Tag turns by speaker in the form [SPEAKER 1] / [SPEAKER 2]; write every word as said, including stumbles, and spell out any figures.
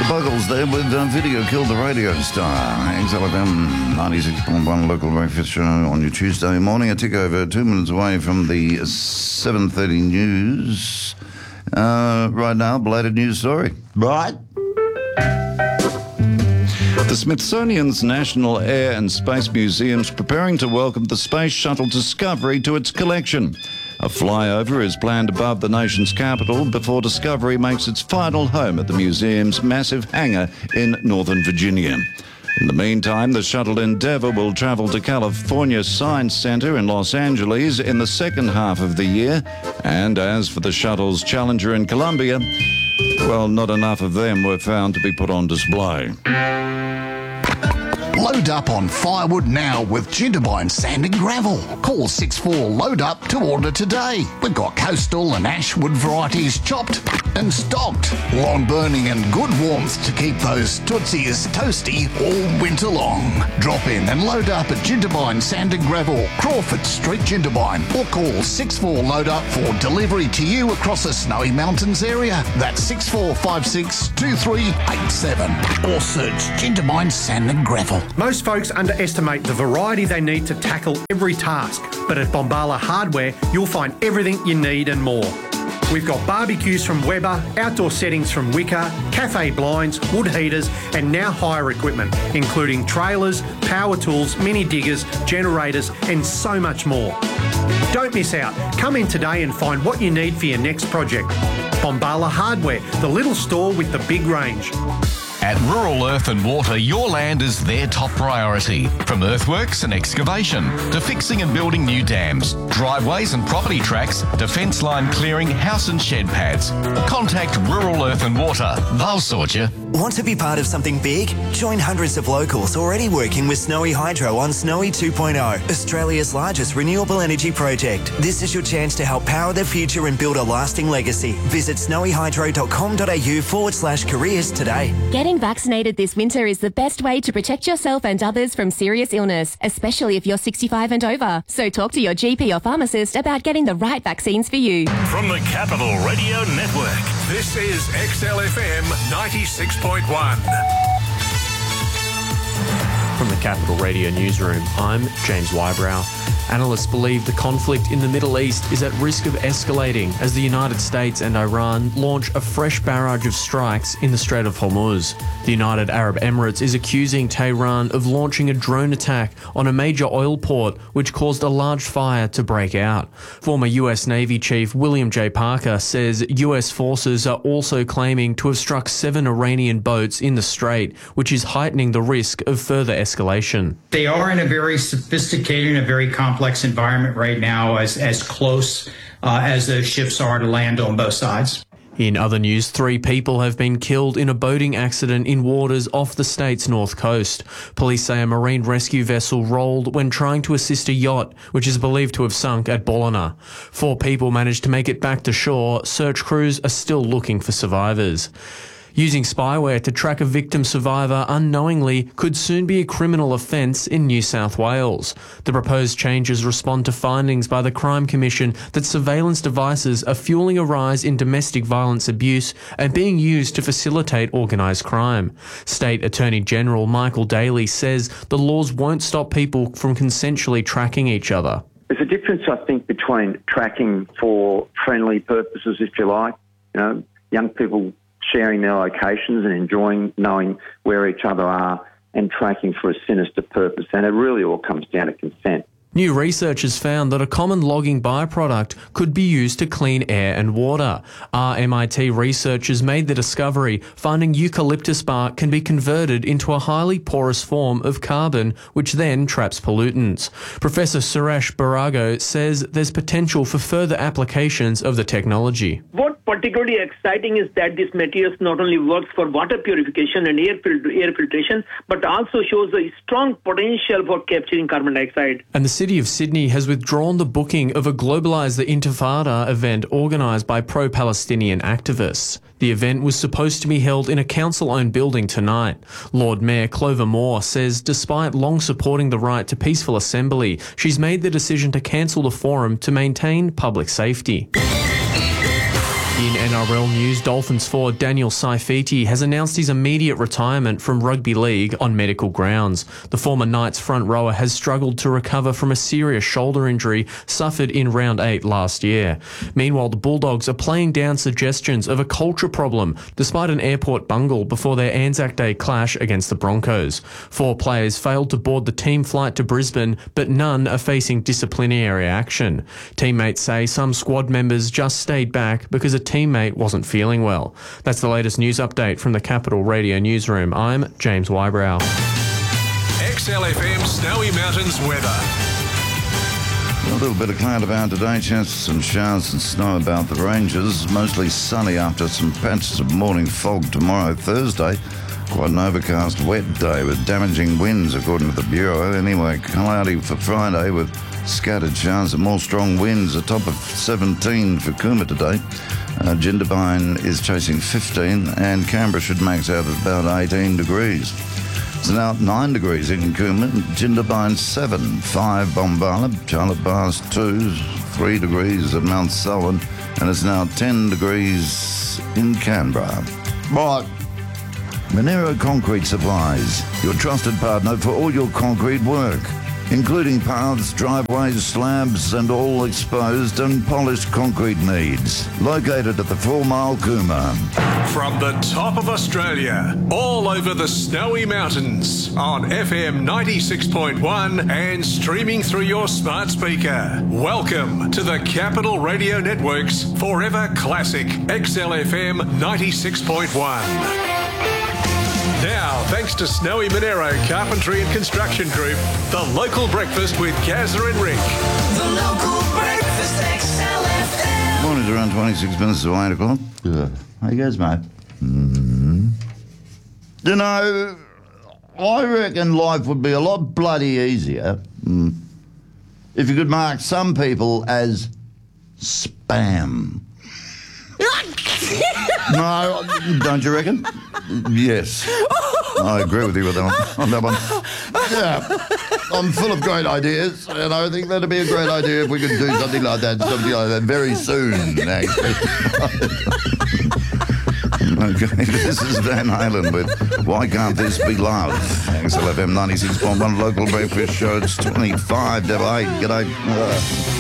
[SPEAKER 1] Buggles there with uh, Video Killed the Radio Star. X L F M ninety-six point one local breakfast show on your Tuesday morning. A tick over two minutes away from the seven thirty news. Uh, right now, belated news story. Right. The Smithsonian's National Air and Space Museum's preparing to welcome the Space Shuttle Discovery to its collection. A flyover is planned above the nation's capital before Discovery makes its final home at the museum's massive hangar in Northern Virginia. In the meantime, the shuttle Endeavour will travel to California Science Center in Los Angeles in the second half of the year. And as for the shuttle's Challenger in Columbia, well, not enough of them were found to be put on display.
[SPEAKER 2] Load up on firewood now with Ginterbine Sand and Gravel. Call six four load up to order today. We've got coastal and ashwood varieties chopped and stocked. Lawn burning and good warmth to keep those tootsies toasty all winter long. Drop in and load up at Ginterbine Sand and Gravel, Crawford Street, Ginterbine, or call six four load up for delivery to you across the Snowy Mountains area. That's six four five six two three eight seven or search Ginterbine Sand and Gravel.
[SPEAKER 3] Most folks underestimate the variety they need to tackle every task, but at Bombala Hardware, you'll find everything you need and more. We've got barbecues from Weber, outdoor settings from Wicker, cafe blinds, wood heaters, and now hire equipment, including trailers, power tools, mini diggers, generators, and so much more. Don't miss out. Come in today and find what you need for your next project. Bombala Hardware, the little store with the big range.
[SPEAKER 4] At Rural Earth and Water, your land is their top priority. From earthworks and excavation to fixing and building new dams, driveways and property tracks to fence line clearing, house and shed pads. Contact Rural Earth and Water. They'll sort you.
[SPEAKER 5] Want to be part of something big? Join hundreds of locals already working with Snowy Hydro on Snowy two point oh, Australia's largest renewable energy project. This is your chance to help power the future and build a lasting legacy. Visit snowy hydro dot com dot a u forward slash careers today.
[SPEAKER 6] Getting vaccinated this winter is the best way to protect yourself and others from serious illness, especially if you're sixty-five and over. So talk to your G P or pharmacist about getting the right vaccines for you.
[SPEAKER 7] From the Capital Radio Network, this is X L F M ninety-six point one.
[SPEAKER 8] From the Capital Radio Newsroom, I'm James Wybrow. Analysts believe the conflict in the Middle East is at risk of escalating as the United States and Iran launch a fresh barrage of strikes in the Strait of Hormuz. The United Arab Emirates is accusing Tehran of launching a drone attack on a major oil port, which caused a large fire to break out. Former U S Navy Chief William J. Parker says U S forces are also claiming to have struck seven Iranian boats in the strait, which is heightening the risk of further escalation.
[SPEAKER 9] They are in a very sophisticated and a very complex environment right now, as, as close uh, as those ships are to land on both sides.
[SPEAKER 8] In other news, three people have been killed in a boating accident in waters off the state's north coast. Police say a marine rescue vessel rolled when trying to assist a yacht, which is believed to have sunk at Ballina. Four people managed to make it back to shore. Search crews are still looking for survivors. Using spyware to track a victim survivor unknowingly could soon be a criminal offence in New South Wales. The proposed changes respond to findings by the Crime Commission that surveillance devices are fueling a rise in domestic violence abuse and being used to facilitate organised crime. State Attorney General Michael Daly says the laws won't stop people from consensually tracking each other.
[SPEAKER 10] There's a difference, I think, between tracking for friendly purposes, if you like, you know, young people sharing their locations and enjoying knowing where each other are, and tracking for a sinister purpose. And it really all comes down to consent.
[SPEAKER 8] New research has found that a common logging byproduct could be used to clean air and water. Our M I T researchers made the discovery, finding eucalyptus bark can be converted into a highly porous form of carbon, which then traps pollutants. Professor Suresh Barago says there's potential for further applications of the technology.
[SPEAKER 11] What particularly exciting is that this material not only works for water purification and air, fil- air filtration, but also shows a strong potential for capturing carbon dioxide.
[SPEAKER 8] And the City of Sydney has withdrawn the booking of a Globalise the Intifada event organised by pro-Palestinian activists. The event was supposed to be held in a council-owned building tonight. Lord Mayor Clover Moore says despite long supporting the right to peaceful assembly, she's made the decision to cancel the forum to maintain public safety. In N R L news, Dolphins forward Daniel Saifiti has announced his immediate retirement from rugby league on medical grounds. The former Knights front rower has struggled to recover from a serious shoulder injury suffered in round eight last year. Meanwhile, the Bulldogs are playing down suggestions of a culture problem despite an airport bungle before their Anzac Day clash against the Broncos. Four players failed to board the team flight to Brisbane, but none are facing disciplinary action. Teammates say some squad members just stayed back because a teammate wasn't feeling well. That's the latest news update from the Capital Radio Newsroom. I'm James Wybrow.
[SPEAKER 7] X L F M Snowy Mountains weather.
[SPEAKER 1] A little bit of cloud about today, chances of some showers and snow about the ranges. Mostly sunny after some patches of morning fog tomorrow, Thursday. Quite an overcast, wet day with damaging winds, according to the Bureau. Anyway, cloudy for Friday with scattered showers and more strong winds. A top of seventeen for Cooma today. Uh, Jindabyne is chasing fifteen, and Canberra should max out at about eighteen degrees. It's now nine degrees in Cooma, Jindabyne seven, five Bombala, Charlotte Bars two, three degrees at Mount Selwyn, and it's now ten degrees in Canberra. Right. Monero Concrete Supplies, your trusted partner for all your concrete work, including paths, driveways, slabs and all exposed and polished concrete needs. Located at the Four Mile Cooma.
[SPEAKER 7] From the top of Australia, all over the Snowy Mountains, on F M ninety-six point one and streaming through your smart speaker. Welcome to the Capital Radio Network's Forever Classic X L F M ninety-six point one. Now, thanks to Snowy Monero Carpentry and Construction Group, the local breakfast with Gazza and Rick.
[SPEAKER 12] The local breakfast, X L F M.
[SPEAKER 1] Morning's around twenty-six minutes to eight o'clock. Yeah. How you guys, mate? Mm-hmm. You know, I reckon life would be a lot bloody easier mm, if you could mark some people as spam. No, don't you reckon? Yes. I agree with you with that one, on that one. Yeah. I'm full of great ideas, and I think that'd be a great idea if we could do something like that, something like that very soon, actually. Okay, this is Van Halen with Why Can't This Be Love? X L F M ninety-six point one local breakfast show. It's twenty-five to eight. G'day. Uh,